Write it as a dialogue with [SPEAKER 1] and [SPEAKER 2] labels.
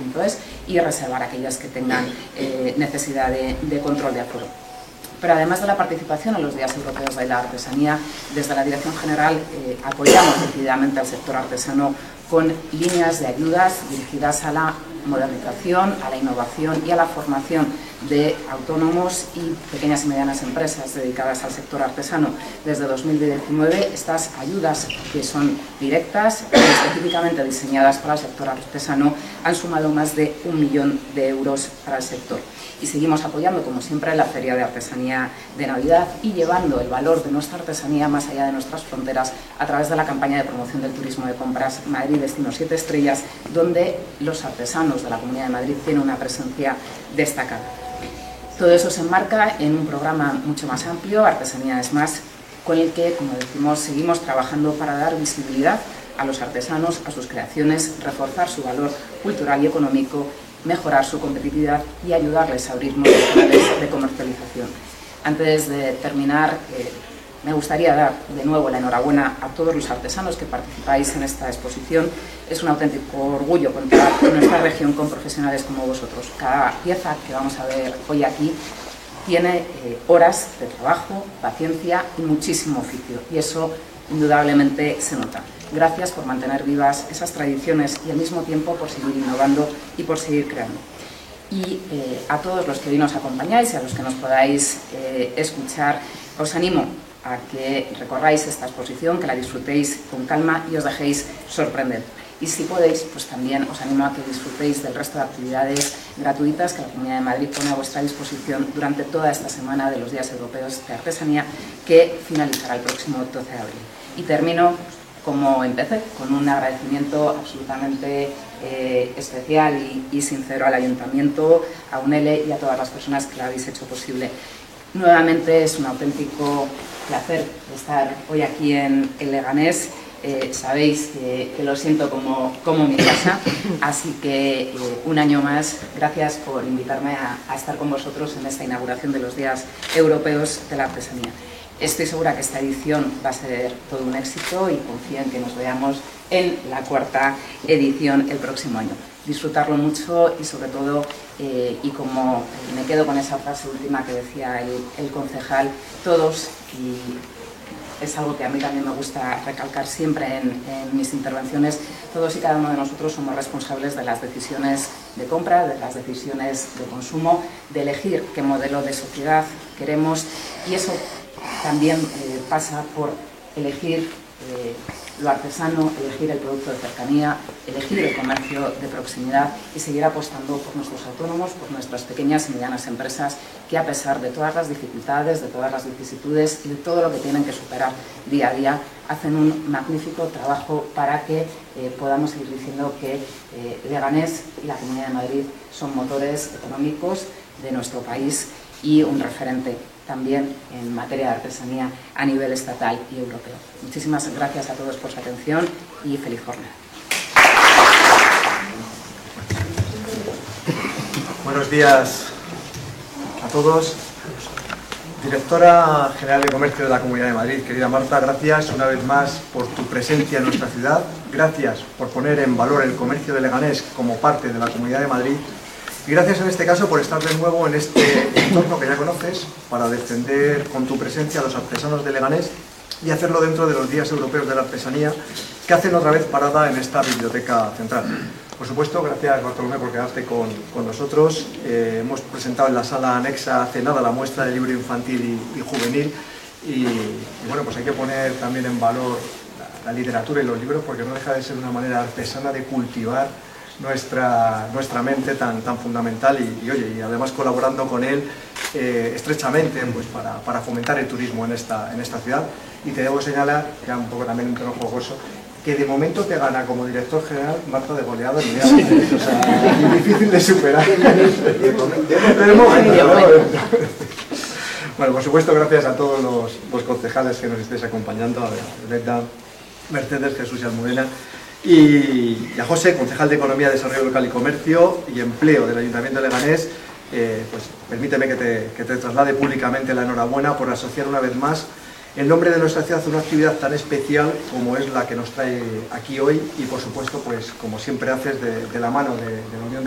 [SPEAKER 1] artesanía.es y reservar aquellas que tengan necesidad de control de aforo. Pero además de la participación en los Días Europeos de la Artesanía, desde la Dirección General apoyamos decididamente al sector artesano con líneas de ayudas dirigidas a la modernización, a la innovación y a la formación de autónomos y pequeñas y medianas empresas dedicadas al sector artesano. Desde 2019 estas ayudas, que son directas y específicamente diseñadas para el sector artesano, han sumado más de 1 millón de euros para el sector. Y seguimos apoyando, como siempre, la Feria de Artesanía de Navidad y llevando el valor de nuestra artesanía más allá de nuestras fronteras a través de la campaña de promoción del turismo de compras Madrid Destino 7 Estrellas, donde los artesanos de la Comunidad de Madrid tienen una presencia destacada. Todo eso se enmarca en un programa mucho más amplio, Artesanía es Más, con el que, como decimos, seguimos trabajando para dar visibilidad a los artesanos, a sus creaciones, reforzar su valor cultural y económico, mejorar su competitividad y ayudarles a abrir nuevos canales de comercialización. Antes de terminar, me gustaría dar de nuevo la enhorabuena a todos los artesanos que participáis en esta exposición. Es un auténtico orgullo contar en nuestra región con profesionales como vosotros. Cada pieza que vamos a ver hoy aquí tiene horas de trabajo, paciencia y muchísimo oficio, y eso indudablemente se nota. Gracias por mantener vivas esas tradiciones y al mismo tiempo por seguir innovando y por seguir creando. Y a todos los que hoy nos acompañáis y a los que nos podáis escuchar, os animo a que recorráis esta exposición, que la disfrutéis con calma y os dejéis sorprender. Y si podéis, pues también os animo a que disfrutéis del resto de actividades gratuitas que la Comunidad de Madrid pone a vuestra disposición durante toda esta semana de los Días Europeos de Artesanía, que finalizará el próximo 12 de abril. Y termino como empecé, con un agradecimiento absolutamente especial y sincero al Ayuntamiento, a UNELE y a todas las personas que lo habéis hecho posible. Nuevamente es un auténtico placer estar hoy aquí en Leganés. Sabéis que lo siento como mi casa, así que un año más, gracias por invitarme a estar con vosotros en esta inauguración de los Días Europeos de la Artesanía. Estoy segura que esta edición va a ser todo un éxito y confío en que nos veamos en la 4ª edición el próximo año. Disfrutarlo mucho y sobre todo, y como me quedo con esa frase última que decía el concejal, todos, y es algo que a mí también me gusta recalcar siempre en mis intervenciones, todos y cada uno de nosotros somos responsables de las decisiones de compra, de las decisiones de consumo, de elegir qué modelo de sociedad queremos, y eso también pasa por elegir lo artesano, elegir el producto de cercanía, elegir el comercio de proximidad y seguir apostando por nuestros autónomos, por nuestras pequeñas y medianas empresas que, a pesar de todas las dificultades, de todas las vicisitudes y de todo lo que tienen que superar día a día, hacen un magnífico trabajo para que podamos seguir diciendo que Leganés y la Comunidad de Madrid son motores económicos de nuestro país y un referente también en materia de artesanía a nivel estatal y europeo. Muchísimas gracias a todos por su atención y feliz jornada.
[SPEAKER 2] Buenos días a todos. Directora General de Comercio de la Comunidad de Madrid, querida Marta, gracias una vez más por tu presencia en nuestra ciudad. Gracias por poner en valor el comercio de Leganés como parte de la Comunidad de Madrid. Y gracias en este caso por estar de nuevo en este entorno que ya conoces para defender con tu presencia a los artesanos de Leganés y hacerlo dentro de los Días Europeos de la Artesanía, que hacen otra vez parada en esta biblioteca central. Por supuesto, gracias Bartolomé por quedarte con nosotros. Hemos presentado en la sala anexa hace nada la muestra de libro infantil y juvenil y bueno, pues hay que poner también en valor la literatura y los libros, porque no deja de ser una manera artesana de cultivar nuestra mente tan fundamental y además colaborando con él estrechamente pues, para fomentar el turismo en esta ciudad. Y te debo señalar, ya un poco también un tono jugoso, que de momento te gana como director general Marta de goleada en idea. Sí. O sea, difícil de superar. De momento. Bueno, por supuesto, gracias a todos los concejales que nos estéis acompañando, a Violeta, Mercedes, Jesús y Almudena, y a José, concejal de Economía, Desarrollo Local y Comercio y Empleo del Ayuntamiento de Leganés. Pues permíteme que te traslade públicamente la enhorabuena por asociar una vez más el nombre de nuestra ciudad a una actividad tan especial como es la que nos trae aquí hoy y, por supuesto, pues como siempre haces, de la mano de la Unión de